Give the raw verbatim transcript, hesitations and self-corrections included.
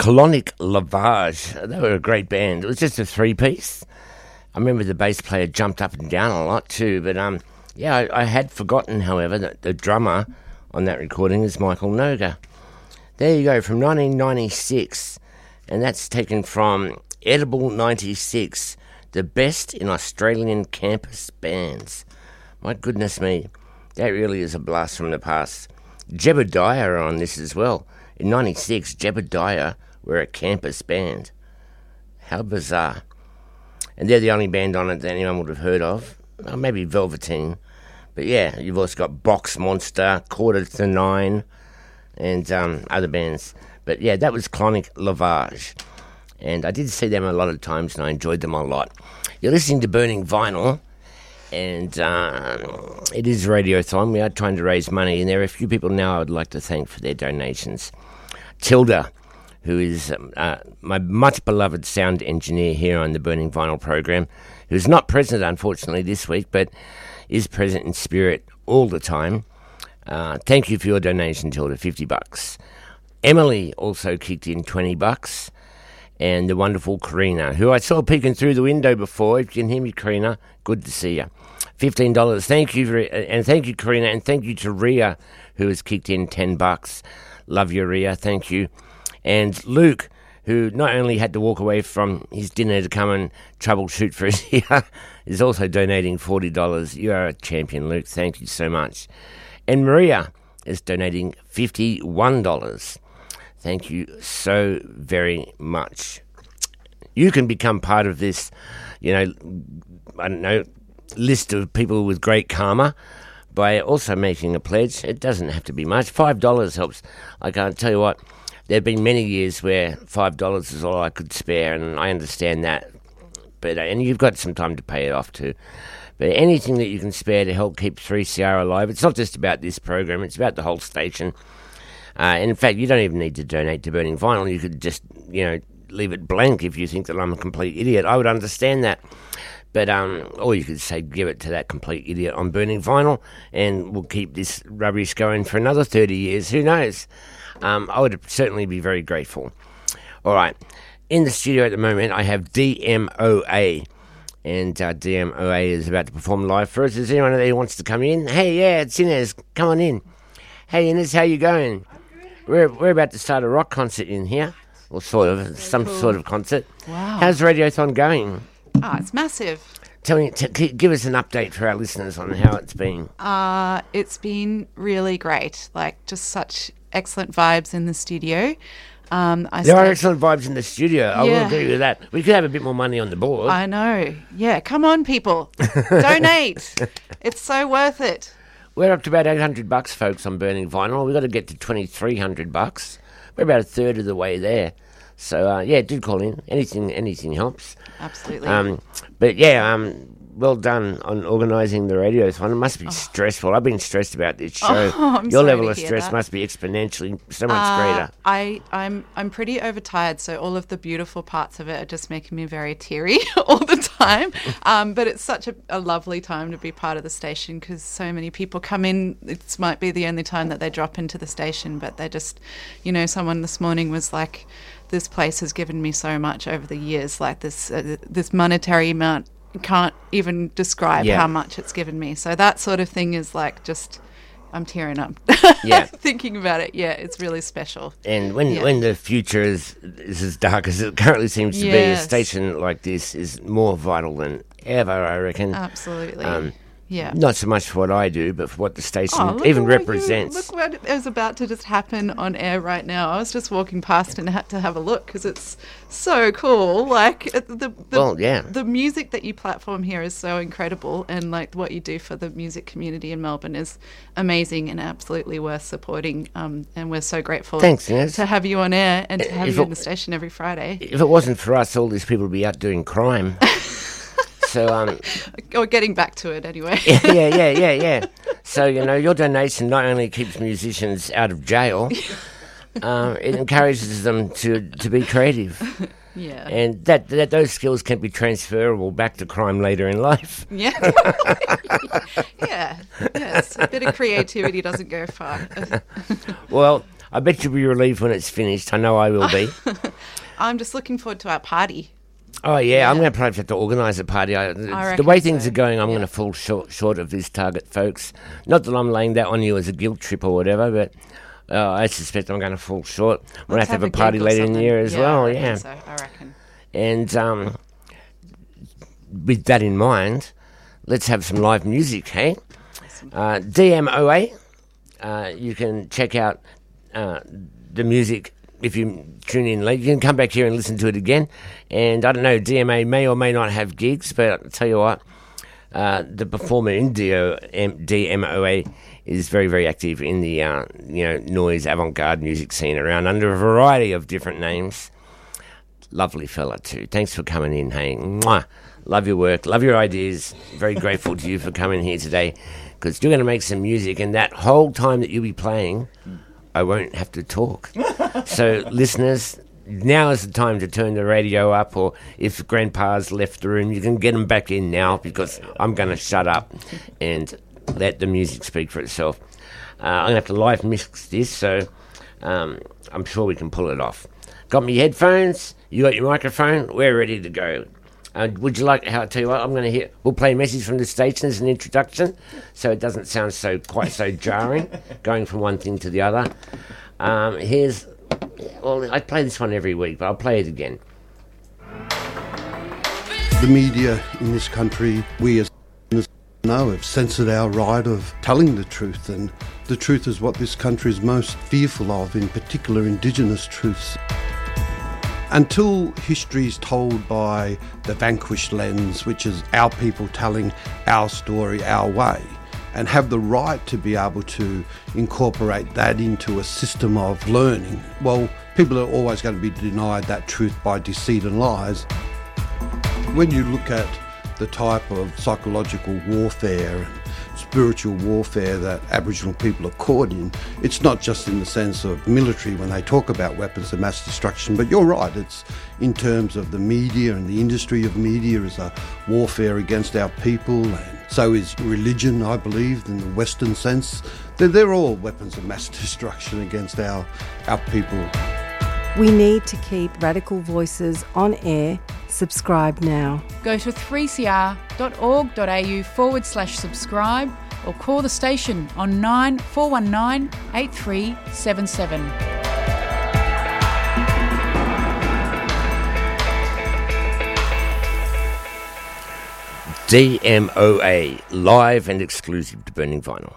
Colonic Lavage. They were a great band. It was just a three-piece. I remember the bass player jumped up and down a lot too, but um, yeah, I, I had forgotten, however, that the drummer on that recording is Michael Noga. There you go, from nineteen ninety-six, and that's taken from Edible ninety-six, the best in Australian campus bands. My goodness me, that really is a blast from the past. Jebediah are on this as well. In ninety-six, Jebediah were a campus band. How bizarre. And they're the only band on it that anyone would have heard of. Well, maybe Velveteen. But yeah, you've also got Box Monster, Quarter to Nine, and um, other bands. But yeah, that was Colonic Lavage. And I did see them a lot of times, and I enjoyed them a lot. You're listening to Burning Vinyl, and uh, it is Radiothon. We are trying to raise money, and there are a few people now I would like to thank for their donations. Tilda, who is um, uh, my much-beloved sound engineer here on the Burning Vinyl program, who's not present, unfortunately, this week, but is present in spirit all the time. Uh, thank you for your donation, Tilda, fifty bucks. Emily also kicked in twenty bucks. And the wonderful Karina, who I saw peeking through the window before. If you can hear me, Karina, good to see you. fifteen dollars. Thank you, for, and thank you, Karina, and thank you to Ria, who has kicked in ten bucks. Love you, Ria. Thank you. And Luke, who not only had to walk away from his dinner to come and troubleshoot for us here, is also donating forty dollars. You are a champion, Luke. Thank you so much. And Maria is donating fifty-one dollars. Thank you so very much. You can become part of this, you know, I don't know, list of people with great karma by also making a pledge. It doesn't have to be much. five dollars helps. I can't tell you what, there have been many years where five dollars is all I could spare, and I understand that. But and you've got some time to pay it off too. But anything that you can spare to help keep three C R alive, it's not just about this program, it's about the whole station. Uh, and in fact, you don't even need to donate to Burning Vinyl. You could just, you know, leave it blank if you think that I'm a complete idiot. I would understand that. But, um, or you could say, give it to that complete idiot on Burning Vinyl, and we'll keep this rubbish going for another thirty years. Who knows? Um, I would certainly be very grateful. All right. In the studio at the moment, I have D M O A. And uh, D M O A is about to perform live for us. Is anyone there who wants to come in? Hey, yeah, it's Inez. Come on in. Hey, Inez, how you going? We're we're about to start a rock concert in here, or sort of, Very some cool. sort of concert. Wow. How's Radiothon going? Oh, it's massive. Tell me, t- give us an update for our listeners on how it's been. Uh, it's been really great. Like, just such excellent vibes in the studio. Um, I there stayed... are excellent vibes in the studio. I yeah. will agree with that. We could have a bit more money on the board. I know. Yeah, come on, people. Donate. It's so worth it. We're up to about eight hundred bucks, folks, on Burning Vinyl. We've got to get to twenty-three hundred bucks. We're about a third of the way there. So, uh, yeah, do call in. Anything anything helps. Absolutely. Um, but, yeah, um, well done on organising the Radiothon. It must be oh. stressful. I've been stressed about this show. Oh, I'm Your sorry level to of hear stress that. must be exponentially so much uh, greater. I, I'm I'm pretty overtired, so all of the beautiful parts of it are just making me very teary all the time. Um, but it's such a, a lovely time to be part of the station because so many people come in. It might be the only time that they drop into the station, but they just, you know, someone this morning was like, this place has given me so much over the years, like this uh, this monetary amount can't even describe yeah. how much it's given me. So that sort of thing is like just, I'm tearing up yeah. thinking about it. Yeah, it's really special. And when yeah. when the future is, is as dark as it currently seems to yes. be, a station like this is more vital than ever, I reckon. Absolutely. Um, yeah. Not so much for what I do, but for what the station oh, even what represents. You, look what is about to just happen on air right now. I was just walking past and had to have a look because it's so cool. Like the, the well, yeah. the music that you platform here is so incredible, and like what you do for the music community in Melbourne is amazing and absolutely worth supporting. Um, and we're so grateful Thanks, Inez. to have you on air and to have if you it, in the station every Friday. If it wasn't for us, all these people would be out doing crime. So, um, or getting back to it anyway. yeah, yeah, yeah, yeah. So, you know, your donation not only keeps musicians out of jail, uh, it encourages them to, to be creative. Yeah. And that, that those skills can be transferable back to crime later in life. Yeah. yeah. Yes. A bit of creativity doesn't go far. Well, I bet you'll be relieved when it's finished. I know I will be. I'm just looking forward to our party. Oh, yeah, yeah. I'm going to probably have to organise a party. I, I the way things so. are going, I'm yeah. going to fall short, short of this target, folks. Not that I'm laying that on you as a guilt trip or whatever, but uh, I suspect I'm going to fall short. We'll have to have a party later in the year as yeah, well, I yeah. So, I reckon. And um, with that in mind, let's have some live music, hey? Uh, D M O A, uh, you can check out uh, the music if you tune in late. You can come back here and listen to it again. And I don't know, D M A may or may not have gigs, but I'll tell you what, uh, the performer in D M O A is very, very active in the uh, you know noise avant-garde music scene around under a variety of different names. Lovely fella too. Thanks for coming in, hey. Mwah. Love your work, love your ideas. Very grateful to you for coming here today, because you're going to make some music, and that whole time that you'll be playing, I won't have to talk. So, listeners, now is the time to turn the radio up, or if Grandpa's left the room, you can get him back in now, because I'm going to shut up and let the music speak for itself. Uh, I'm going to have to live mix this, so um, I'm sure we can pull it off. Got me headphones? You got your microphone? We're ready to go. Uh, would you like, how I tell you what, I'm going to hear, we'll play a message from the station as an introduction, so it doesn't sound so quite so jarring, going from one thing to the other. Um, here's, well, I play this one every week, but I'll play it again. The media in this country, we as know, have censored our right of telling the truth, and the truth is what this country is most fearful of, in particular Indigenous truths. Until history is told by the vanquished lens, which is our people telling our story our way, and have the right to be able to incorporate that into a system of learning, well, people are always going to be denied that truth by deceit and lies. When you look at the type of psychological warfare and spiritual warfare that Aboriginal people are caught in, it's not just in the sense of military when they talk about weapons of mass destruction, but you're right, it's in terms of the media, and the industry of media is a warfare against our people, and so is religion, I believe, in the Western sense. They're, they're all weapons of mass destruction against our, our people. We need to keep Radical Voices on air. Subscribe now. Go to three c r dot org dot a u forward slash subscribe or call the station on nine four one nine eight three seven seven. D M O A, live and exclusive to Burning Vinyl.